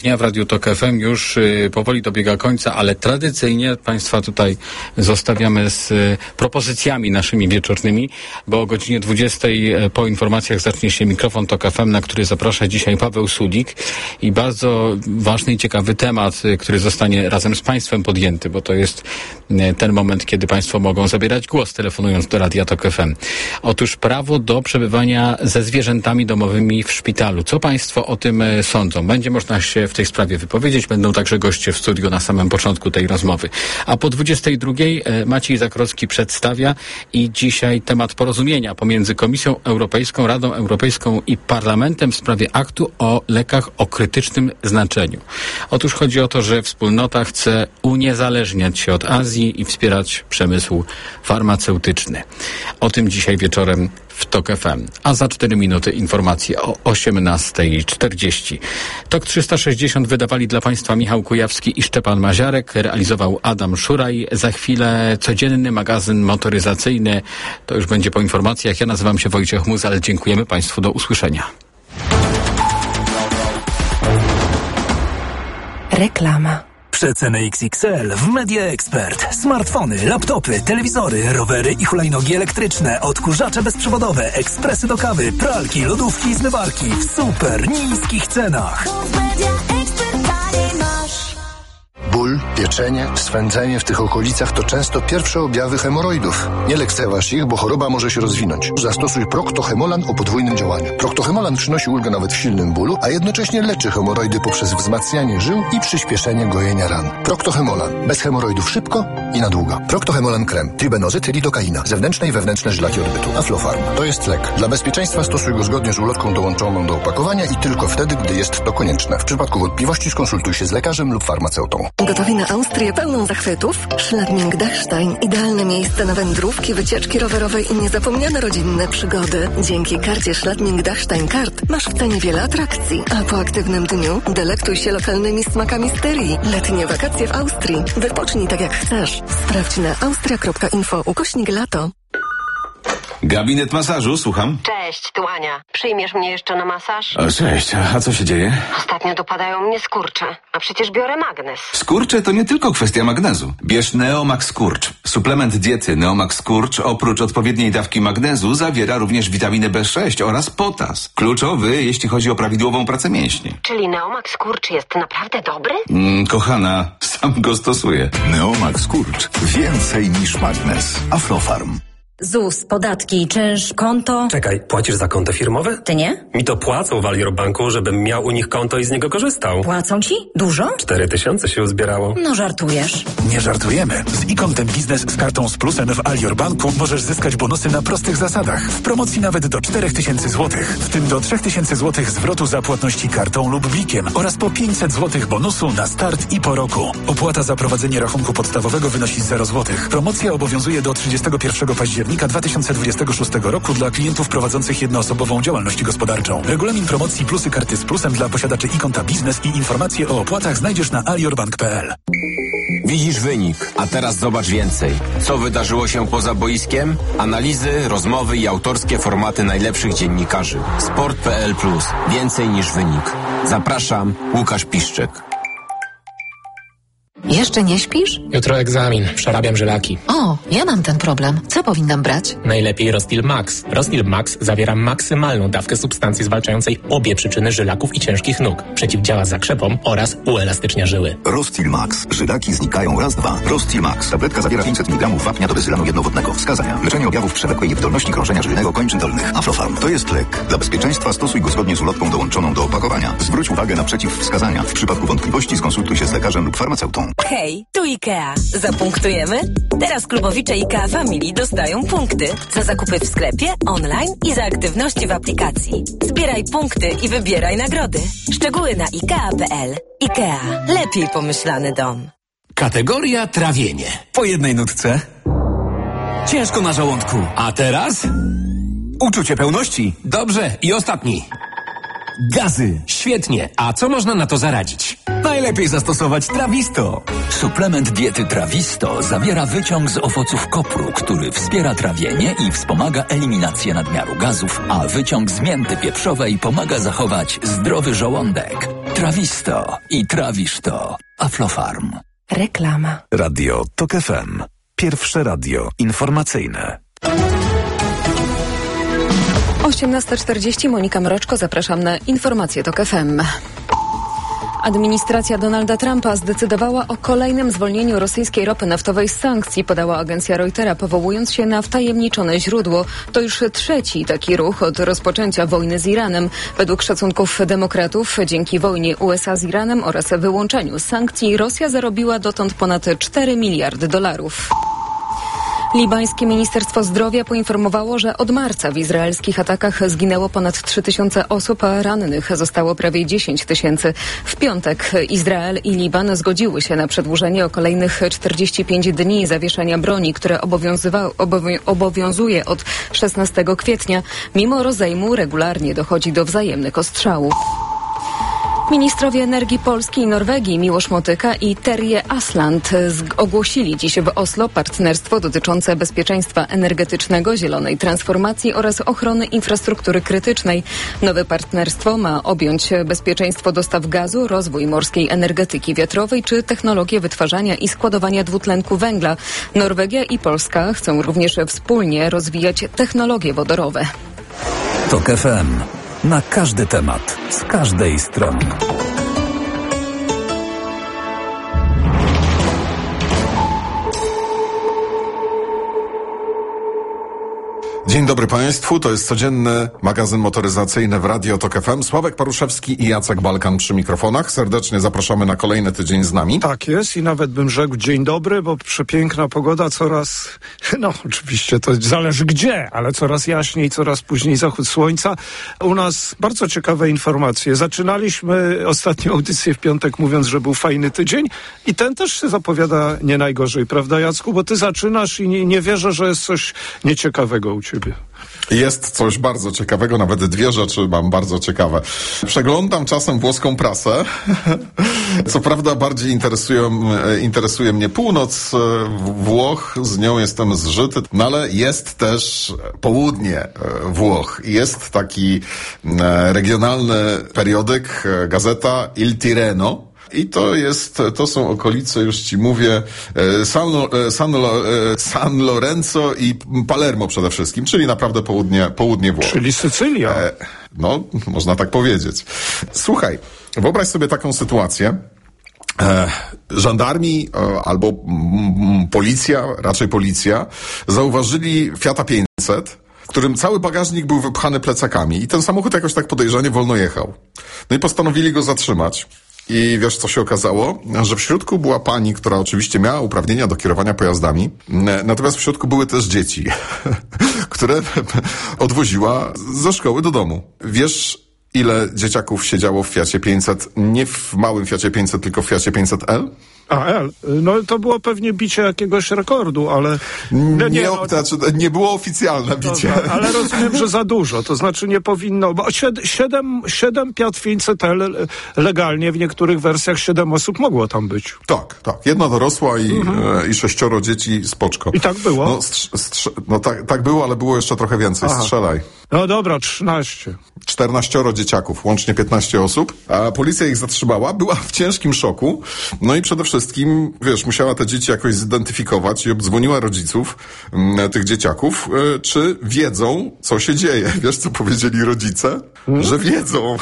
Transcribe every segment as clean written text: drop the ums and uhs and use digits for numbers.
Dnia w Radiu Tok FM już powoli dobiega końca, ale tradycyjnie Państwa tutaj zostawiamy z propozycjami naszymi wieczornymi, bo o godzinie 20 po informacjach zacznie się mikrofon Tok FM, na który zaprasza dzisiaj Paweł Sulik i bardzo ważny i ciekawy temat, który zostanie razem z Państwem podjęty, bo to jest ten moment, kiedy Państwo mogą zabierać głos, telefonując do Radia Tok FM. Otóż prawo do przebywania ze zwierzętami domowymi w szpitalu. Co Państwo o tym sądzą? Będzie można się w tej sprawie wypowiedzieć. Będą także goście w studio na samym początku tej rozmowy. A po 22 Maciej Zakrocki przedstawia i dzisiaj temat porozumienia pomiędzy Komisją Europejską, Radą Europejską i Parlamentem w sprawie aktu o lekach o krytycznym znaczeniu. Otóż chodzi o to, że wspólnota chce uniezależniać się od Azji i wspierać przemysł farmaceutyczny. O tym dzisiaj wieczorem w Tok FM. A za 4 minuty informacje o 18:40. Tok 360 wydawali dla Państwa Michał Kujawski i Szczepan Maziarek. Realizował Adam Szuraj. Za chwilę codzienny magazyn motoryzacyjny. To już będzie po informacjach. Ja nazywam się Wojciech Muzal. Dziękujemy Państwu. Do usłyszenia. Reklama. Przeceny XXL w Media Expert. Smartfony, laptopy, telewizory, rowery i hulajnogi elektryczne, odkurzacze bezprzewodowe, ekspresy do kawy, pralki, lodówki i zmywarki w super niskich cenach. Ból, pieczenie, swędzenie w tych okolicach to często pierwsze objawy hemoroidów. Nie lekceważ ich, bo choroba może się rozwinąć. Zastosuj Procto-Hemolan o podwójnym działaniu. Procto-Hemolan przynosi ulgę nawet w silnym bólu, a jednocześnie leczy hemoroidy poprzez wzmacnianie żył i przyspieszenie gojenia ran. Procto-Hemolan. Bez hemoroidów szybko i na długo. Procto-Hemolan krem. Tribenozyt, lidokaina. Zewnętrzne i wewnętrzne żylaki odbytu. Aflofarm. To jest lek. Dla bezpieczeństwa stosuj go zgodnie z ulotką dołączoną do opakowania i tylko wtedy, gdy jest to konieczne. W przypadku wątpliwości skonsultuj się z lekarzem lub farmaceutą. Gotowi na Austrię pełną zachwytów? Schladming-Dachstein. Idealne miejsce na wędrówki, wycieczki rowerowe i niezapomniane rodzinne przygody. Dzięki karcie Schladming-Dachstein Kart masz w cenie wiele atrakcji, a po aktywnym dniu delektuj się lokalnymi smakami styrii. Letnie wakacje w Austrii. Wypocznij tak jak chcesz. Sprawdź na austria.info/lato. Gabinet masażu, słucham. Cześć, tu Ania. Przyjmiesz mnie jeszcze na masaż? O, cześć, a co się dzieje? Ostatnio dopadają mnie skurcze, a przecież biorę magnez. Skurcze to nie tylko kwestia magnezu. Bierz Neomax Skurcz. Suplement diety Neomax Skurcz oprócz odpowiedniej dawki magnezu zawiera również witaminę B6 oraz potas. Kluczowy, jeśli chodzi o prawidłową pracę mięśni. Czyli Neomax Skurcz jest naprawdę dobry? Kochana, sam go stosuję. Neomax Skurcz. Więcej niż magnez. Aflofarm. ZUS, podatki, czynsz, konto. Czekaj, płacisz za konto firmowe? Ty nie? Mi to płacą w Alior Banku, żebym miał u nich konto i z niego korzystał. Płacą ci? Dużo? 4000 się uzbierało. No żartujesz. Nie żartujemy. Z e-Kontem Biznes z kartą z plusem w Alior Banku możesz zyskać bonusy na prostych zasadach. W promocji nawet do 4000 zł. W tym do 3000 zł zwrotu za płatności kartą lub blikiem oraz po 500 zł bonusu na start i po roku. Opłata za prowadzenie rachunku podstawowego wynosi 0 zł. Promocja obowiązuje do 31 października 2026 roku dla klientów prowadzących jednoosobową działalność gospodarczą. Regulamin promocji plusy karty z plusem dla posiadaczy e-Konta Biznes i informacje o opłatach znajdziesz na aliorbank.pl. Widzisz wynik, a teraz zobacz więcej. Co wydarzyło się poza boiskiem? Analizy, rozmowy i autorskie formaty najlepszych dziennikarzy. Sport.pl+. Więcej niż wynik. Zapraszam, Łukasz Piszczek. Jeszcze nie śpisz? Jutro egzamin, przerabiam żylaki. O, ja mam ten problem. Co powinnam brać? Najlepiej Rostil Max. Rostil Max zawiera maksymalną dawkę substancji zwalczającej obie przyczyny żylaków i ciężkich nóg. Przeciwdziała zakrzepom oraz uelastycznia żyły. Rostil Max. Żylaki znikają raz, dwa. Rostil Max. Tabletka zawiera 500 mg wapnia do bezylanu jednowodnego. Wskazania. Leczenie objawów przewlekłej niewydolności krążenia żylnego kończyn dolnych. Aflofarm. To jest lek. Dla bezpieczeństwa stosuj go zgodnie z ulotką dołączoną do opakowania. Zwróć uwagę na przeciwwskazania. W przypadku wątpliwości skonsultuj się z lekarzem lub farmaceutą. Hej, tu IKEA. Zapunktujemy? Teraz klubowicze IKEA Family dostają punkty za zakupy w sklepie, online i za aktywności w aplikacji. Zbieraj punkty i wybieraj nagrody. Szczegóły na IKEA.pl. IKEA. Lepiej pomyślany dom. Kategoria trawienie. Po jednej nutce. Ciężko na żołądku. A teraz? Uczucie pełności. Dobrze. I ostatni. Gazy. Świetnie. A co można na to zaradzić? Najlepiej zastosować Trawisto. Suplement diety Trawisto zawiera wyciąg z owoców kopru, który wspiera trawienie i wspomaga eliminację nadmiaru gazów, a wyciąg z mięty pieprzowej pomaga zachować zdrowy żołądek. Trawisto i trawisz to. Aflofarm. Reklama. Radio TOK FM. Pierwsze radio informacyjne. 18:40, Monika Mroczko, zapraszam na informacje TOK FM. Administracja Donalda Trumpa zdecydowała o kolejnym zwolnieniu rosyjskiej ropy naftowej z sankcji, podała agencja Reutera, powołując się na wtajemniczone źródło. To już trzeci taki ruch od rozpoczęcia wojny z Iranem. Według szacunków demokratów, dzięki wojnie USA z Iranem oraz wyłączeniu sankcji, Rosja zarobiła dotąd ponad $4 miliardy. Libańskie Ministerstwo Zdrowia poinformowało, że od marca w izraelskich atakach zginęło ponad 3000 osób, a rannych zostało prawie 10 000. W piątek Izrael i Liban zgodziły się na przedłużenie o kolejnych 45 dni zawieszenia broni, które obowiązuje od 16 kwietnia. Mimo rozejmu regularnie dochodzi do wzajemnych ostrzałów. Ministrowie energii Polski i Norwegii Miłosz Motyka i Terje Asland ogłosili dziś w Oslo partnerstwo dotyczące bezpieczeństwa energetycznego, zielonej transformacji oraz ochrony infrastruktury krytycznej. Nowe partnerstwo ma objąć bezpieczeństwo dostaw gazu, rozwój morskiej energetyki wiatrowej czy technologię wytwarzania i składowania dwutlenku węgla. Norwegia i Polska chcą również wspólnie rozwijać technologie wodorowe. TOK FM. Na każdy temat, z każdej strony. Dzień dobry Państwu, to jest codzienny magazyn motoryzacyjny w Radio TOK FM. Sławek Paruszewski i Jacek Balkan przy mikrofonach. Serdecznie zapraszamy na kolejny tydzień z nami. Tak jest i nawet bym rzekł dzień dobry, bo przepiękna pogoda coraz, oczywiście to zależy gdzie, ale coraz jaśniej, coraz później zachód słońca. U nas bardzo ciekawe informacje. Zaczynaliśmy ostatnią audycję w piątek mówiąc, że był fajny tydzień i ten też się zapowiada nie najgorzej, prawda Jacku? Bo ty zaczynasz i nie wierzę, że jest coś nieciekawego u ciebie. Jest coś bardzo ciekawego, nawet dwie rzeczy mam bardzo ciekawe. Przeglądam czasem włoską prasę. Co prawda bardziej interesuje mnie północ Włoch, z nią jestem zżyty, no ale jest też południe Włoch. Jest taki regionalny periodyk, gazeta Il Tirreno. I to są okolice, już ci mówię, San Lorenzo i Palermo przede wszystkim, czyli naprawdę południe Włoch. Czyli Sycylia. Można tak powiedzieć. Słuchaj, wyobraź sobie taką sytuację. Żandarmi albo raczej policja, zauważyli Fiata 500, w którym cały bagażnik był wypchany plecakami i ten samochód jakoś tak podejrzanie wolno jechał. No i postanowili go zatrzymać. I wiesz, co się okazało? Że w środku była pani, która oczywiście miała uprawnienia do kierowania pojazdami, natomiast w środku były też dzieci, które odwoziła ze szkoły do domu. Wiesz, ile dzieciaków siedziało w Fiacie 500? Nie w małym Fiacie 500, tylko w Fiacie 500L? To było pewnie bicie jakiegoś rekordu, ale... Nie było oficjalne bicie. Ale rozumiem, że za dużo, to znaczy nie powinno, bo 7 Fiat 500L legalnie, w niektórych wersjach 7 osób mogło tam być. Tak. Jedna dorosła i 6 dzieci z poczką. I tak było? Tak było, ale było jeszcze trochę więcej. Aha. Strzelaj. No dobra, 13. 14 dzieciaków, łącznie 15 osób, a policja ich zatrzymała, była w ciężkim szoku, no i przede wszystkim, musiała te dzieci jakoś zidentyfikować i obdzwoniła rodziców tych dzieciaków, czy wiedzą, co się dzieje. Wiesz, co powiedzieli rodzice? Że wiedzą.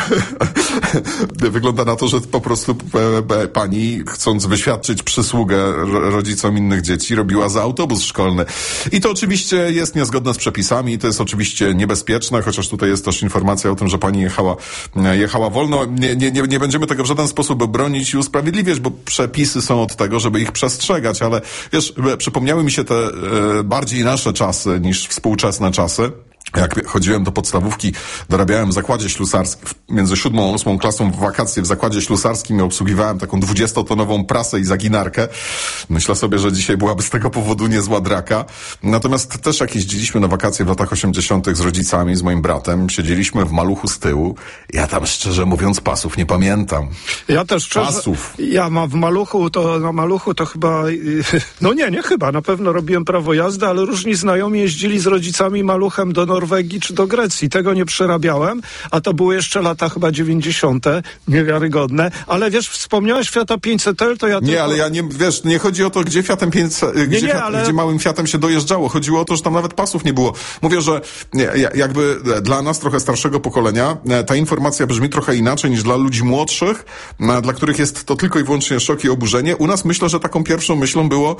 Wygląda na to, że po prostu pani, chcąc wyświadczyć przysługę rodzicom innych dzieci, robiła za autobus szkolny. I to oczywiście jest niezgodne z przepisami, to jest oczywiście niebezpieczne, chociaż tutaj jest też informacja o tym, że pani jechała wolno. Nie będziemy tego w żaden sposób bronić i usprawiedliwiać, bo przepisy są od tego, żeby ich przestrzegać, ale wiesz, przypomniały mi się te bardziej nasze czasy niż współczesne czasy. Jak chodziłem do podstawówki, dorabiałem w zakładzie ślusarskim, między 7. a 8. klasą w wakacje w zakładzie ślusarskim i obsługiwałem taką 20-tonową prasę i zaginarkę. Myślę sobie, że dzisiaj byłaby z tego powodu niezła draka. Natomiast też jak jeździliśmy na wakacje w latach 80. z rodzicami, z moim bratem, siedzieliśmy w maluchu z tyłu. Ja tam szczerze mówiąc pasów nie pamiętam. Ja też szczerze. Pasów. Ja na maluchu to chyba, nie chyba, na pewno robiłem prawo jazdy, ale różni znajomi jeździli z rodzicami maluchem do Norwegii czy do Grecji. Tego nie przerabiałem, a to były jeszcze lata chyba 90. Niewiarygodne. Ale wiesz, wspomniałeś Fiata 500L, to ja Nie, ale ja nie, wiesz, nie chodzi o to, gdzie Fiatem 500, gdzie małym Fiatem się dojeżdżało. Chodziło o to, że tam nawet pasów nie było. Mówię, że jakby dla nas, trochę starszego pokolenia, ta informacja brzmi trochę inaczej niż dla ludzi młodszych, dla których jest to tylko i wyłącznie szok i oburzenie. U nas myślę, że taką pierwszą myślą było,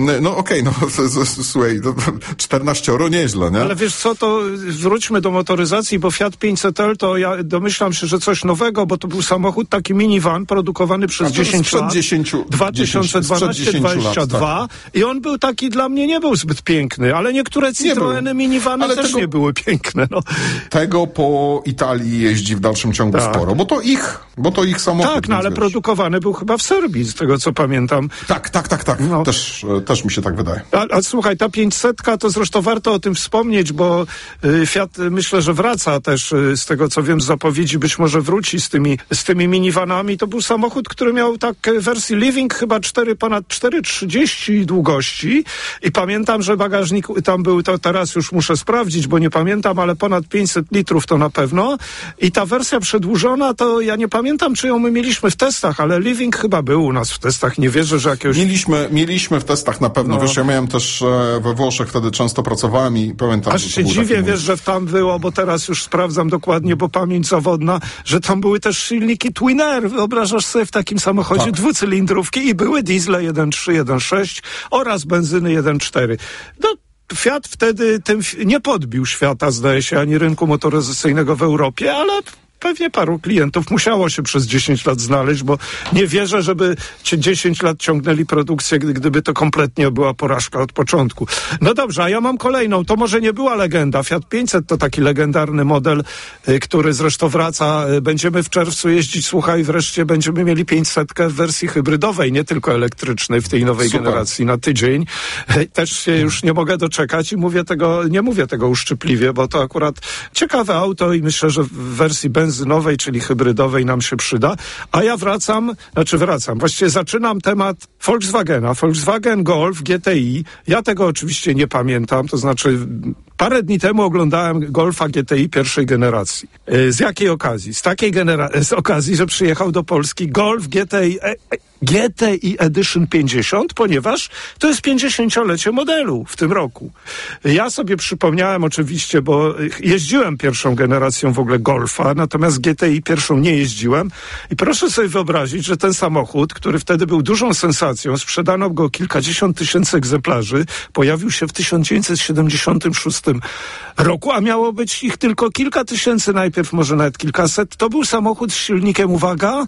słuchaj, 14 nieźle, nie? Ale wiesz co, to wróćmy do motoryzacji, bo Fiat 500L to ja domyślam się, że coś nowego, bo to był samochód, taki minivan produkowany przez 10 lat. 2012-2022 tak. I on był taki, dla mnie nie był zbyt piękny, ale niektóre Citroeny minivany też nie były piękne. No. Tego po Italii jeździ w dalszym ciągu sporo, bo to ich samochód. Tak, no ale produkowany był chyba w Serbii, z tego co pamiętam. Tak. No. Też mi się tak wydaje. A słuchaj, ta 500 to zresztą warto o tym wspomnieć, bo Fiat myślę, że wraca też, z tego co wiem z zapowiedzi, być może wróci z tymi minivanami. To był samochód, który miał tak wersji Living chyba ponad 4,30 długości i pamiętam, że bagażnik tam był, to teraz już muszę sprawdzić, bo nie pamiętam, ale ponad 500 litrów to na pewno. I ta wersja przedłużona, to ja nie pamiętam, czy ją my mieliśmy w testach, ale Living chyba był u nas w testach. Nie wierzę, że jakiegoś... Mieliśmy w testach na pewno. Wiesz, ja miałem też we Włoszech wtedy często pracowałem i pamiętam, aż się dziwię, wiesz, że tam było, bo teraz już sprawdzam dokładnie, bo pamięć zawodna, że tam były też silniki Twinner. Wyobrażasz sobie w takim samochodzie dwucylindrówki i były diesle 1.3, 1.6 oraz benzyny 1.4. No, Fiat wtedy nie podbił świata, zdaje się, ani rynku motoryzacyjnego w Europie, ale pewnie paru klientów musiało się przez 10 lat znaleźć, bo nie wierzę, żeby 10 lat ciągnęli produkcję, gdyby to kompletnie była porażka od początku. No dobrze, a ja mam kolejną. To może nie była legenda. Fiat 500 to taki legendarny model, który zresztą wraca. Będziemy w czerwcu jeździć, słuchaj, wreszcie będziemy mieli 500 w wersji hybrydowej, nie tylko elektrycznej w tej nowej generacji na tydzień. Też się już nie mogę doczekać i nie mówię tego uszczypliwie, bo to akurat ciekawe auto i myślę, że w wersji benzynowej, czyli hybrydowej nam się przyda. A ja właściwie zaczynam temat Volkswagena. Volkswagen Golf GTI. Ja tego oczywiście nie pamiętam, to znaczy parę dni temu oglądałem Golfa GTI pierwszej generacji. Z jakiej okazji? Z okazji, że przyjechał do Polski Golf GTI Edition 50, ponieważ to jest 50-lecie modelu w tym roku. Ja sobie przypomniałem oczywiście, bo jeździłem pierwszą generacją w ogóle Golfa, natomiast GTI pierwszą nie jeździłem i proszę sobie wyobrazić, że ten samochód, który wtedy był dużą sensacją, sprzedano go kilkadziesiąt tysięcy egzemplarzy, pojawił się w 1976 roku, a miało być ich tylko kilka tysięcy, najpierw może nawet kilkaset. To był samochód z silnikiem, uwaga,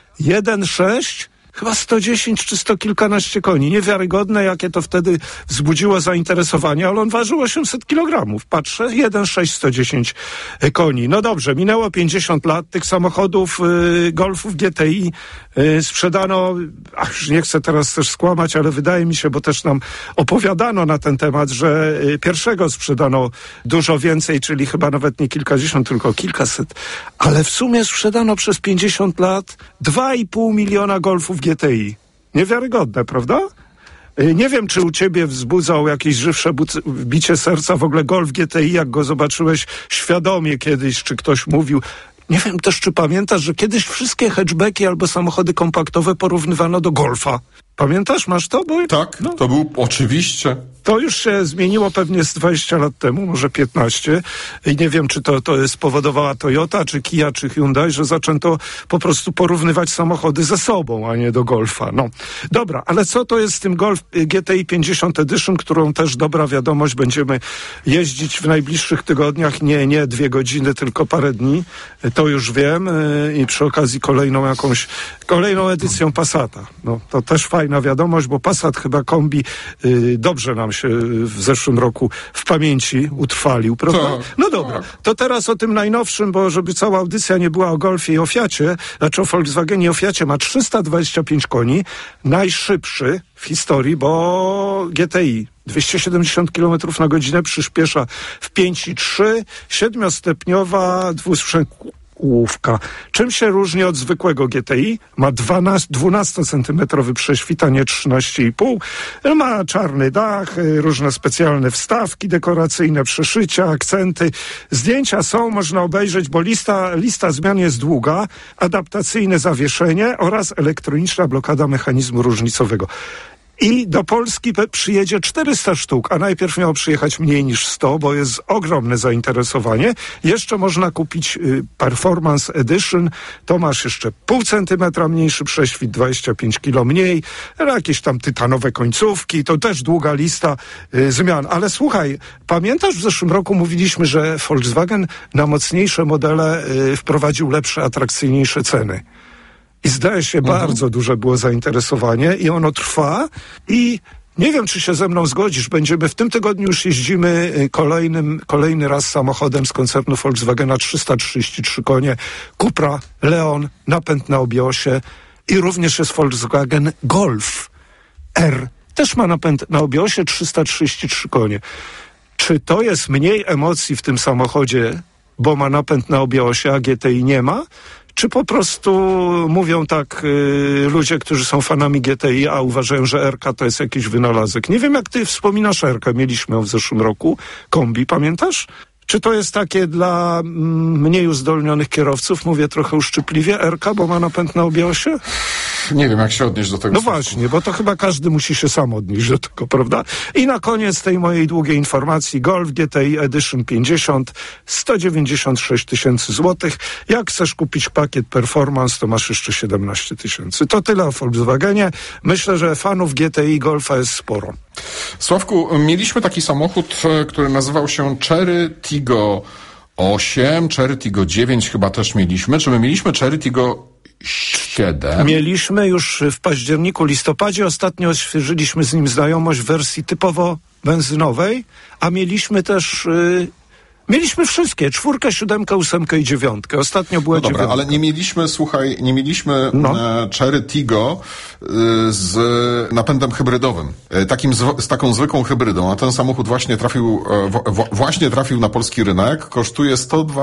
1.6, chyba 110 czy 100 kilkanaście koni. Niewiarygodne, jakie to wtedy wzbudziło zainteresowanie, ale on ważył 800 kilogramów. Patrzę, 1.6, 110 koni. No dobrze, minęło 50 lat. Tych samochodów, Golfów GTI sprzedano, już nie chcę teraz też skłamać, ale wydaje mi się, bo też nam opowiadano na ten temat, że pierwszego sprzedano dużo więcej, czyli chyba nawet nie kilkadziesiąt, tylko kilkaset. Ale w sumie sprzedano przez 50 lat 2,5 miliona Golfów GTI. Niewiarygodne, prawda? Nie wiem, czy u ciebie wzbudzał jakieś żywsze bicie serca w ogóle Golf GTI, jak go zobaczyłeś świadomie kiedyś, czy ktoś mówił. Nie wiem też, czy pamiętasz, że kiedyś wszystkie hatchbacki albo samochody kompaktowe porównywano do Golfa. Pamiętasz, masz to? Tak, to był oczywiście. To już się zmieniło pewnie z 20 lat temu, może 15. I nie wiem, czy to spowodowała Toyota, czy Kia, czy Hyundai, że zaczęto po prostu porównywać samochody ze sobą, a nie do Golfa. No, dobra, ale co to jest z tym Golf GTI 50 Edition, którą też dobra wiadomość, będziemy jeździć w najbliższych tygodniach, nie 2 godziny, tylko parę dni. To już wiem i przy okazji kolejną edycją Passata. No, to też fajna wiadomość, bo Passat chyba kombi dobrze nam się w zeszłym roku w pamięci utrwalił, prawda? No dobra, to teraz o tym najnowszym, bo żeby cała audycja nie była o Golfie i o Fiacie, znaczy o Volkswagenie i o Fiacie, ma 325 koni, najszybszy w historii, bo GTI 270 km na godzinę przyspiesza w 5,3, 7-stopniowa ołówka. Czym się różni od zwykłego GTI? Ma 12-centymetrowy prześwit, a nie 13,5. Ma czarny dach, różne specjalne wstawki dekoracyjne, przeszycia, akcenty. Zdjęcia są, można obejrzeć, bo lista zmian jest długa. Adaptacyjne zawieszenie oraz elektroniczna blokada mechanizmu różnicowego. I do Polski przyjedzie 400 sztuk, a najpierw miało przyjechać mniej niż 100, bo jest ogromne zainteresowanie. Jeszcze można kupić Performance Edition, to masz jeszcze 0,5 centymetra mniejszy prześwit, 25 kilo mniej, jakieś tam tytanowe końcówki, to też długa lista zmian. Ale słuchaj, pamiętasz, w zeszłym roku mówiliśmy, że Volkswagen na mocniejsze modele wprowadził lepsze, atrakcyjniejsze ceny. I zdaje się, bardzo duże było zainteresowanie i ono trwa i nie wiem, czy się ze mną zgodzisz. Będziemy w tym tygodniu już jeździmy kolejny raz samochodem z koncernu Volkswagena, 333 konie, Cupra Leon, napęd na obiosie i również jest Volkswagen Golf R. Też ma napęd na obiosie, 333 konie. Czy to jest mniej emocji w tym samochodzie, bo ma napęd na obiosie, a GTI nie ma? Czy po prostu mówią tak ludzie, którzy są fanami GTI, a uważają, że R-ka to jest jakiś wynalazek? Nie wiem, jak ty wspominasz R-kę. Mieliśmy ją w zeszłym roku. Kombi, pamiętasz? Czy to jest takie dla mniej uzdolnionych kierowców? Mówię trochę uszczypliwie. R-ka, bo ma napęd na obiosie? Nie wiem, jak się odnieść do tego. No właśnie, bo to chyba każdy musi się sam odnieść do tego, prawda? I na koniec tej mojej długiej informacji, Golf GTI Edition 50, 196 tysięcy złotych. Jak chcesz kupić pakiet Performance, to masz jeszcze 17 tysięcy. To tyle o Volkswagenie. Myślę, że fanów GTI Golfa jest sporo. Sławku, mieliśmy taki samochód, który nazywał się Chery Tiggo 8, Chery Tiggo 9 chyba też mieliśmy. Czy my mieliśmy Chery Tiggo 7? Mieliśmy już w październiku, listopadzie. Ostatnio odświeżyliśmy z nim znajomość w wersji typowo benzynowej, a mieliśmy też... Mieliśmy wszystkie, 4, 7, 8 i 9. Ostatnio była 9. Dobra, ale nie mieliśmy, słuchaj, Chery Tiggo z napędem hybrydowym. Z taką zwykłą hybrydą. A ten samochód właśnie trafił na polski rynek. Kosztuje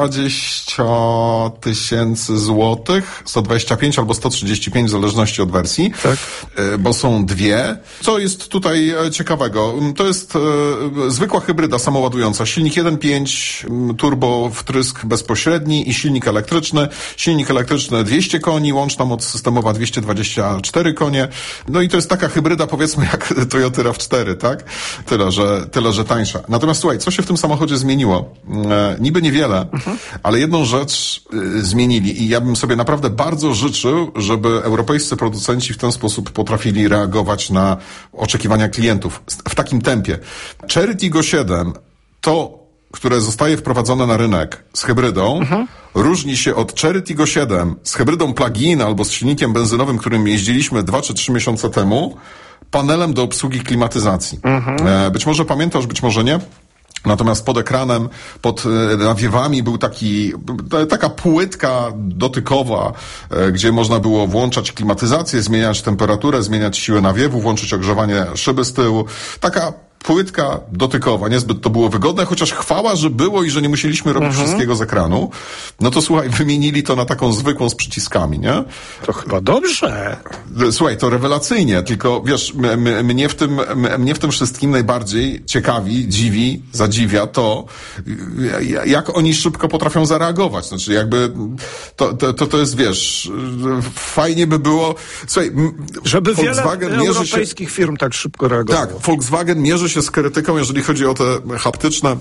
120 tysięcy złotych, 125 albo 135 w zależności od wersji. Tak. Bo są dwie. Co jest tutaj ciekawego? To jest zwykła hybryda samoładująca. Silnik 1.5 turbo wtrysk bezpośredni i silnik elektryczny. Silnik elektryczny 200 koni, łączna moc systemowa 224 konie. No i to jest taka hybryda, powiedzmy, jak Toyota RAV4, tak? Tyle, że tańsza. Natomiast słuchaj, co się w tym samochodzie zmieniło? Niby niewiele, ale jedną rzecz zmienili i ja bym sobie naprawdę bardzo życzył, żeby europejscy producenci w ten sposób potrafili reagować na oczekiwania klientów w takim tempie. Chery Tiggo 7 które zostaje wprowadzone na rynek z hybrydą, różni się od Chery Tiggo 7 z hybrydą plug-in albo z silnikiem benzynowym, którym jeździliśmy 2 czy 3 miesiące temu, panelem do obsługi klimatyzacji. Być może pamiętasz, być może nie. Natomiast pod ekranem, pod nawiewami był taka płytka dotykowa, gdzie można było włączać klimatyzację, zmieniać temperaturę, zmieniać siłę nawiewu, włączyć ogrzewanie szyby z tyłu. Taka płytka dotykowa. Niezbyt to było wygodne, chociaż chwała, że było i że nie musieliśmy robić wszystkiego z ekranu. No to słuchaj, wymienili to na taką zwykłą z przyciskami, nie? To chyba dobrze. Słuchaj, to rewelacyjnie, tylko wiesz, mnie w tym wszystkim najbardziej zadziwia to, jak oni szybko potrafią zareagować. Znaczy jakby to jest, wiesz, fajnie by było... Słuchaj, żeby Volkswagen wiele europejskich firm tak szybko reagowało. Tak, Volkswagen mierzy się z krytyką, jeżeli chodzi o te haptyczne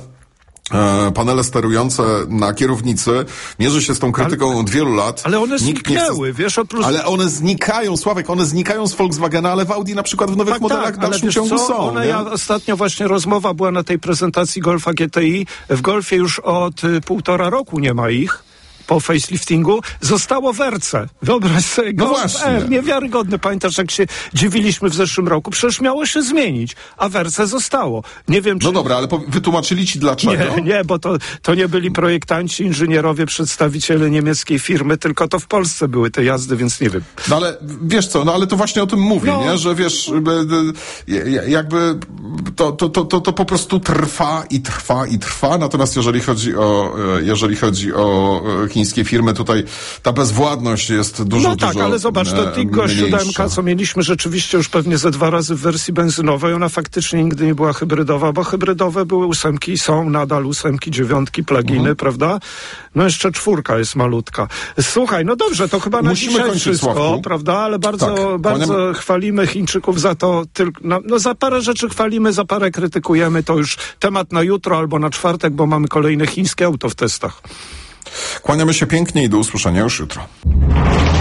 panele sterujące na kierownicy, mierzy się z tą krytyką od wielu lat. Ale one zniknęły, wiesz, oprócz... Ale one znikają, Sławek, one znikają z Volkswagena, ale w Audi na przykład w nowych modelach w dalszym ciągu są. Ostatnio właśnie rozmowa była na tej prezentacji Golfa GTI. W Golfie już od 1,5 roku nie ma ich. Po faceliftingu zostało w R-ce. Wyobraź sobie, Golf R, niewiarygodne. Pamiętasz, jak się dziwiliśmy w zeszłym roku? Przecież miało się zmienić, a w R-ce zostało. Nie wiem, czy... No dobra, ale wytłumaczyli ci dlaczego? Nie, bo to nie byli projektanci, inżynierowie, przedstawiciele niemieckiej firmy, tylko to w Polsce były te jazdy, więc nie wiem. No ale wiesz co, ale to właśnie o tym mówię, nie? Że wiesz, jakby to po prostu trwa i trwa. Natomiast jeżeli chodzi o chińskie firmy. Tutaj ta bezwładność jest dużo, no tak, ale zobacz, to Tiggo 7, co mieliśmy rzeczywiście już pewnie ze 2 razy w wersji benzynowej, ona faktycznie nigdy nie była hybrydowa, bo hybrydowe były 8, są nadal 8, 9, plug-iny, prawda? No jeszcze 4 jest malutka. Słuchaj, no dobrze, to chyba na dzisiaj wszystko, Sławku, prawda? Ale bardzo chwalimy Chińczyków za to, za parę rzeczy chwalimy, za parę krytykujemy, to już temat na jutro albo na czwartek, bo mamy kolejne chińskie auto w testach. Kłaniamy się pięknie i do usłyszenia już jutro.